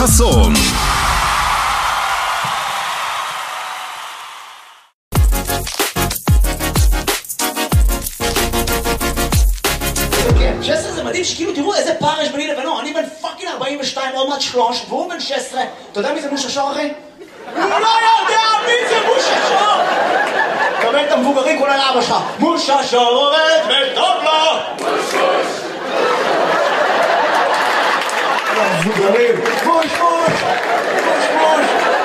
חסון. שסר זה מדהים שכאילו תראו איזה פער יש ביני לבינו. אני בן פאקינג 42 עוד מעט 3 והוא בן 16. אתה יודע מי זה מושה שור אחי? הוא לא יודע מי זה מושה שור! קבל את המבוגרים כולה לאבא שלך. מושה שור עובד וטוב לו! המבוגרים מוש מוש! מוש מוש!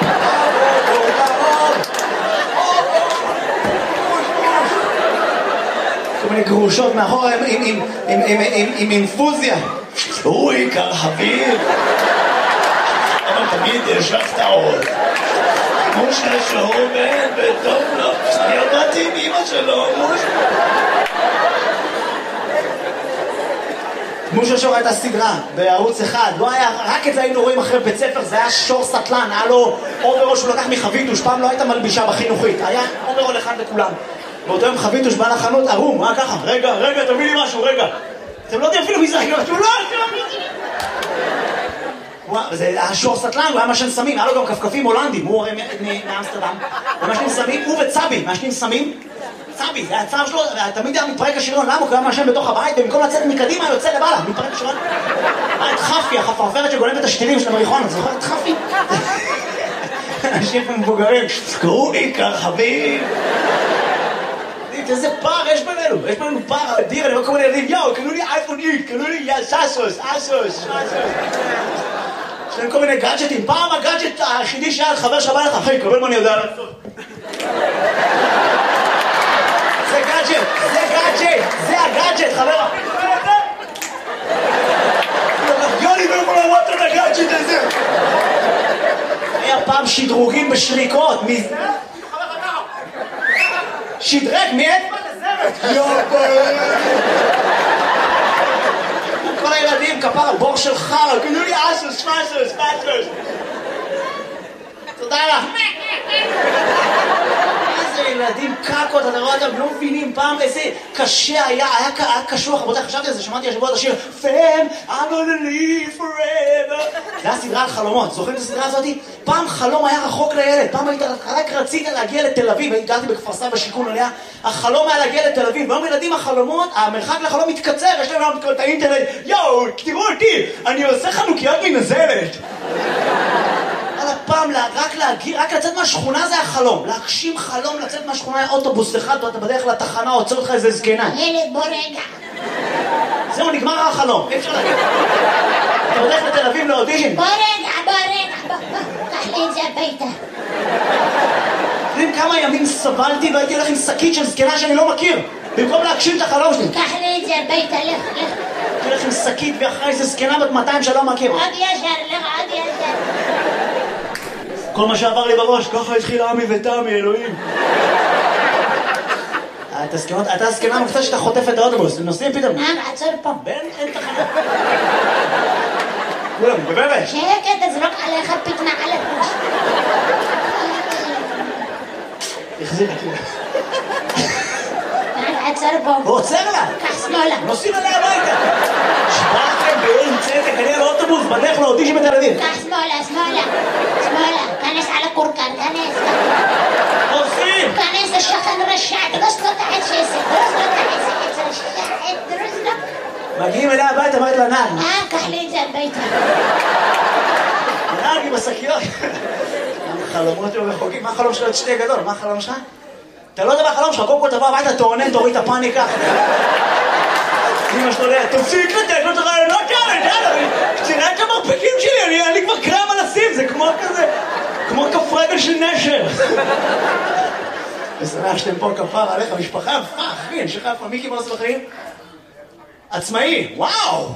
כל מיני גרושות מאחורה עם אינפוזיה. הוא עיקר חביב. אבל תמיד יש לך טעות. מושה שור בן וטוב לו. אני עבדתי עם אמא שלו. מושה שור הייתה סדרה בערוץ אחד. לא היה, רק את זה היינו רואים אחרי בית ספר. זה היה שור סטלן. היה לו אוברול שהוא לקח מחביתוש. פעם לא הייתה מלבישה בחינוכית. היה אוברול אחד לכולם. באותו יום חביתוש בא לחנות ערום, מה ככה? רגע, תביא לי משהו, רגע. אתם לא יודעים אפילו מי זה, הוא לא... זה היה שור סטלן, הוא היה משן סמים, היה לו גם כפכפים הולנדים, הוא הרי מאמסטרדם. הוא משנים סמים, הוא וצבי, משנים סמים. צבי, זה הצער שלו, תמיד היה מתפרק השריון, למה? הוא היה משן בתוך הבית, ובמקום לצאת מקדימה, יוצא לבעלה, מתפרק השריון. את חפי, החפרפרת שגולמת את השתילים של המריחון, זוכר את חפי? אנשים מבוגרים, קראו עיקר חביב. איזה פער יש בינינו, יש בינינו פער אדיר. אני רואה כל מיני ילדים, יאו, קנו לי אייפון איקס, קנו לי אסוס. יש להם כל מיני גאדג'טים. פעם הגאדג'ט היחידי שהיה חבר שבא לך, אחי, קבל מה אני יודע לעשות. זה הגאדג'ט, חבר. יוני, לא יכול לראות את הגאדג'ט הזה. היה פעם שדרוגים בשריקות, שדרג מיד? כל הילדים כפר בור של חר, קנו לי אסוס. תודה לך. איזה ילדים קקות, אתה רואה אותם, לא מבינים פעם איזה קשה היה קשוח. רבותיי, חשבתי על זה, שמעתי השבוע את השיר Fam, I'm gonna live forever. זה היה סדרה על חלומות, זוכרים את הסדרה הזאת? פעם חלום היה רחוק לילד, פעם רק רצית להגיע לתל אביב, גרתי בכפר סבא שיכון עליה, החלום היה להגיע לתל אביב, והיום ילדים החלומות, המרחק לחלום מתקצר, יש להם היום את האינטרנט, יואו, תראו אותי, אני עושה חנוכיות מנזלת. על הפעם, רק לצאת מהשכונה זה היה חלום, להגשים חלום לצאת מהשכונה היה אוטובוס אחד, אתה בדרך לתחנה, עוצר אותך איזה זקנה. ילד, בוא רגע. זהו, נגמר החלום, אי אפשר להגיד. אתה בדרך לתל אביב לאודישן. בוא רגע, קח לי את זה הביתה. יודעים כמה ימים סבלתי והייתי הולך עם שקית של זקנה שאני לא מכיר, במקום להגשים את החלום שלי. קח לי את זה הביתה, לך. הייתי הולך עם שקית ואחרי איזה זקנה בת 200 שלא מכיר. עוד ישר. כל מה שעבר לי בראש, ככה התחיל עמי ותמי, אלוהים. אתה הזקנה מופתעת שאתה חוטף את האוטובוס, נוסעים פתאום. עצור פה. אין תחנה. כולם, בבאבש. שקט, תזרוק עליך פתנה על הראש. החזיר את זה. עצור פה. הוא עוצר לה. קח שמאלה. נוסעים עליה הביתה. שבאתם בעין צדק, אני על האוטובוס, בדרך לאודישן בתל אביב. קח שמאלה. כנס על הקורקן, כנס. עושים. כנס השכן רשע, דרוס לו תחת שסק, דרוס לו. מגיעים אליה הביתה, אומרת לנהג. קח לי את זה הביתה. נהג עם השקיות. חלומות לא רחוקים. מה החלום שלו? את שתי גדול, מה החלום שלך? אתה לא יודע מה החלום שלך, קודם כל תבוא הביתה, תוריד את הפאניקה. אמא שלו ליה, תפסיק לתת לו את הרעיונות האלה, תראה את המרפקים שלי, אני כבר קרם על הסים, זה כמו כזה, כמו כף רגל של נשר. ושמח שאתם פה כפר עליך, משפחה, אחי, אני שלך איפה, מי קיבל לעשות בחיים? עצמאי, וואו!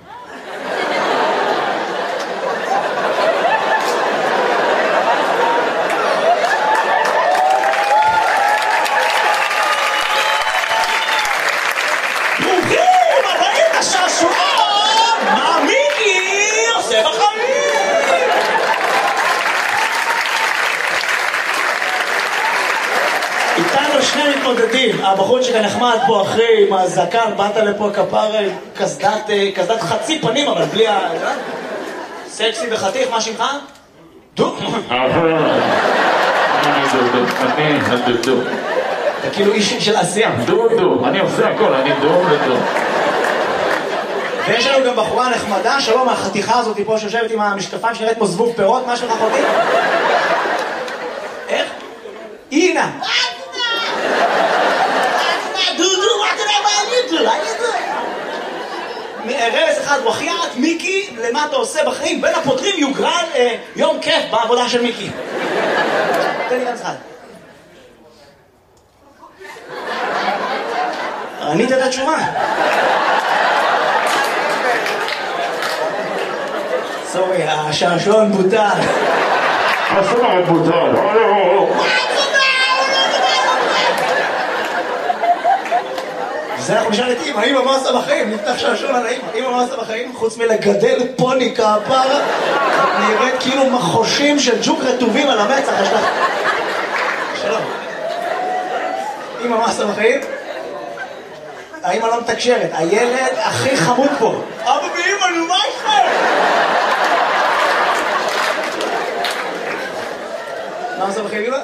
הבחור שכאן נחמד פה אחרי עם הזקן, באת לפה כפר קסדת חצי פנים אבל בלי סקסי וחתיך, מה שמך? דו. אני הדודו. אתה כאילו איש של עשייה. דודו, אני עושה הכל, אני דודו. ויש לנו גם בחורה נחמדה, שלום, החתיכה הזאת פה שיושבת עם המשקפיים שנראית כמו זבוב פירות, מה שלך אחותי? איך? אינה. דודו, מה אתה יודע? רמז אחד, וחיית, מיקי, למה אתה עושה בחיים? בין הפותרים יוגרל יום כיף בעבודה של מיקי. תן לי רמז אחד. ענית את התשובה. סורי, השעשועון בוטל. השעשועון בוטל. זה אנחנו נשאל את אמא מה עושה בחיים? נפתח שעשועון על אמא מה עושה בחיים? חוץ מלגדל פוני כפרה, נראית כאילו מחושים של ג'וק רטובים על המצח. שלום. אמא מה עושה בחיים? האמא לא מתקשרת, הילד הכי חמוד פה. אבא ואמא, נו מה איתכם? מה עושה בחיים אמא?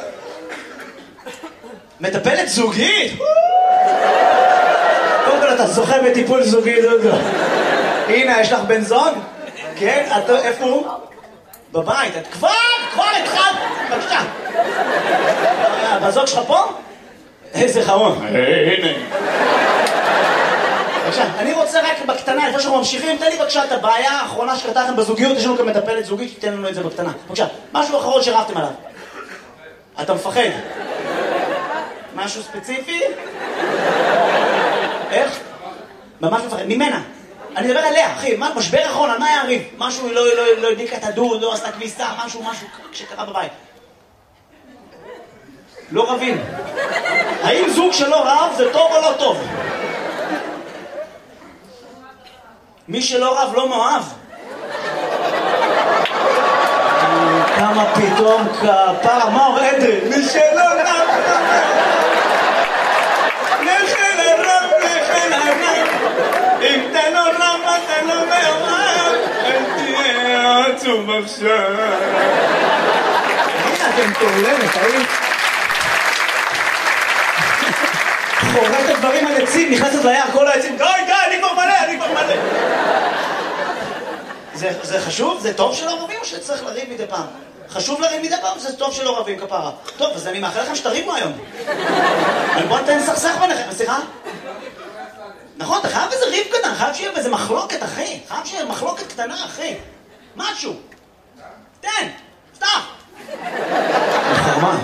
מטפלת זוגית? קודם כל אתה זוכה בטיפול זוגי, דודו. הנה, יש לך בן זוג? כן? איפה הוא? בבית. את כבר התחלת. בבקשה. בזוג שלך פה? איזה חמוד. הנה. בבקשה, אני רוצה רק בקטנה, לפני שאנחנו ממשיכים, תן לי בבקשה את הבעיה האחרונה שקרתה לכם בזוגיות, יש לנו גם מטפלת זוגית, שתיתן לנו את זה בקטנה. בבקשה, משהו אחרון שרבתם עליו. אתה מפחד? משהו ספציפי? איך? ממש מפחד, ממנה. אני מדבר עליה, אחי, משבר אחרון, על מה היה הריב? משהו, לא הדליקה את הדוד, לא עשתה כביסה, משהו שקרה בבית. לא רבים. האם זוג שלא רב זה טוב או לא טוב? מי שלא רב לא מאוהב. כמה פתאום כפרה, מאור אדרי, מי שלא רב נכן הרב, נכן הרב, אם אתה לא רב אתה לא מאוהב, אל תהיה עצוב עכשיו. הנה אתם תעולמת, האם? חורט את דברים על עצים, נכנסת ליער כל העצים, די, אני כבר מלא. זה חשוב? זה טוב שלא רבים או שצריך לריב מדי פעם? חשוב לריב מדי פעם, זה טוב שלא רבים כפרה. טוב, אז אני מאחל לכם שתריבו היום. בוא נתן סכסך ביניכם, סליחה? נכון, אתה חייב איזה ריב קטן, חייב שיהיה איזה מחלוקת, אחי. חייב שיהיה מחלוקת קטנה, אחי. משהו. תן, פתח. חרמה.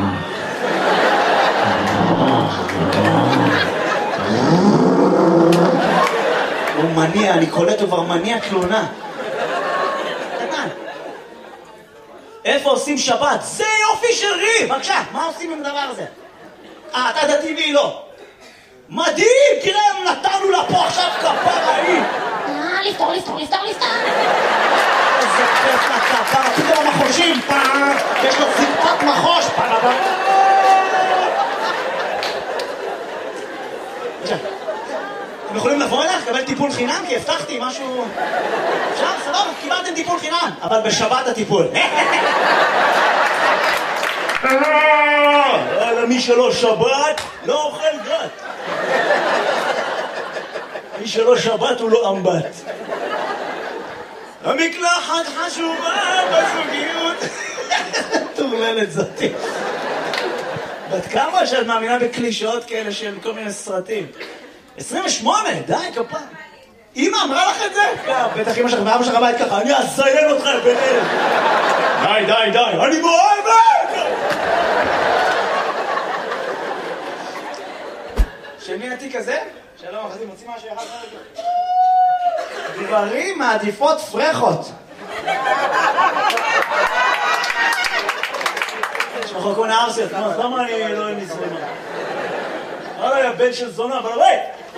הוא מניע, אני קולט, הוא כבר מניע תלונה. קטן. איפה עושים שבת? זה יופי של ריב! בבקשה, מה עושים עם הדבר הזה? אתה דתי והיא לא. מדהים! תראה, נתנו לה פה עכשיו כפרה היא! לפתור. איזה כיף לכפרה, פתאום המחושים, יש לו זיקפת מחוש, אתם יכולים לבוא אליך, לקבל טיפול חינם, כי הבטחתי משהו... עכשיו, סבבה, קיבלתם טיפול חינם, אבל בשבת הטיפול. מי שלא שבת, לא אוכל גת. מי שלא שבת הוא לא אמבט. המקלחת חשובה בזוגיות. תורללת זאתי. בת כמה שאת מאמינה בקלישאות כאלה של כל מיני סרטים? 28, די, כפה. אמא אמרה לך את זה? בטח אמא שלך ואבא שלך בית ככה, אני אזיין אותך ביניהם. די, אני מאוהבת! של מי התיק הזה? שלום, אחרי מוציא משהו יחד חלק. גברים מעדיפות פרחות. שחוקו נערסיות, למה אני לא עם נזרונה? אוי, הבן של זונה, אבל ביי!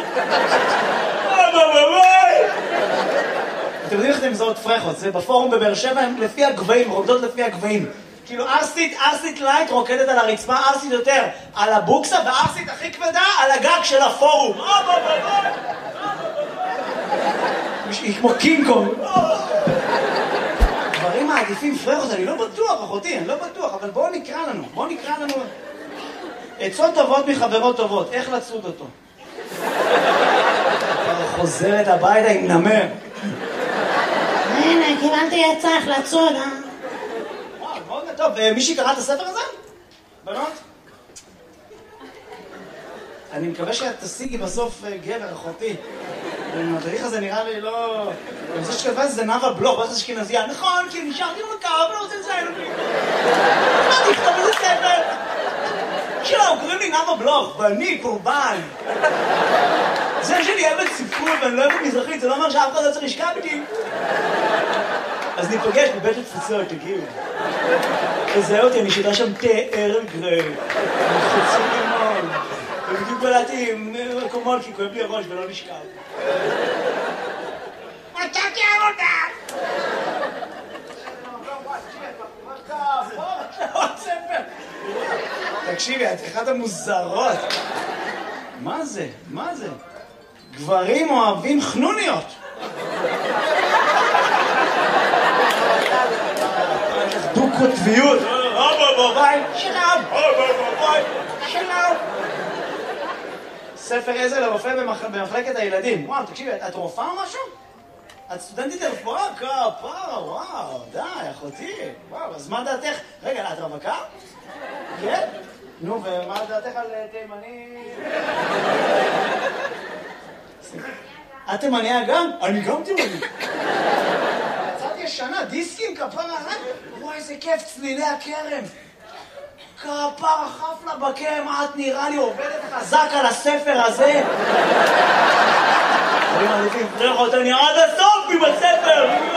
אתם יודעים איך אתם מזהות פרחות? זה בפורום בבאר שבע, הם לפי הגבהים, רוקדות לפי הגבהים. כאילו ארסית לייט רוקדת על הרצפה, ארסית יותר על הבוקסה, וארסית הכי כבדה על הגג של הפורום. היא כמו קינג קונג. מעדיפים פרחות, אני לא בטוח, אחותי, אני לא בטוח, אבל בואו נקרא לנו. עצות טובות מחברות טובות, איך לצוד אותו? חוזרת הביתה עם נמר. הנה, קיבלתי עצה איך לצוד, מאוד טוב, מישהי קרא את הספר הזה? בנות? אני מקווה שאת תשיגי בסוף גבר, אחותי. המדריך הזה נראה לי לא... אני חושב שכתבה זה נאוה בלוך, בטח אשכנזייה. נכון, כי נשארתי במקר, ולא רוצה לציין אותי. מה תכתוב איזה ספר? שלום, קוראים לי נאוה בלוך, ואני קורבן. זה שאני אוהבת ספרות ואני לא אוהבת מזרחית, זה לא אומר שאף אחד לא צריך לשכב איתי. אז ניפגש בבית התפוצות, תגיעו. תזהה אותי, אני שיטה שם תה ערב גרי. חצי לימון. ובדיוק בלעתי עם מקומות, כי כואב לי הראש ולא נשכב. מצאתי עבודה! תקשיבי, את אחת המוזרות. מה זה? מה זה? גברים אוהבים חנוניות. דו-קוטביות. שלום. ספר עזר לרופא במחלקת הילדים. וואו, תקשיבי, את רופאה או משהו? את סטודנטית לרפואה? כפרה, וואו, די, אחותי. וואו, אז מה דעתך? רגע, את רווקה? כן? נו, ומה דעתך על תימני? את תימניה גם? אני גם תימני. יצאתי ישנה, דיסקים, כפרה, וואי, איזה כיף, צלילי הכרם. כפרה חפלה בכרם, את נראה לי עובדת חזק על הספר הזה. אני מעדיפים פרחות, אני עד הסוף עם הספר.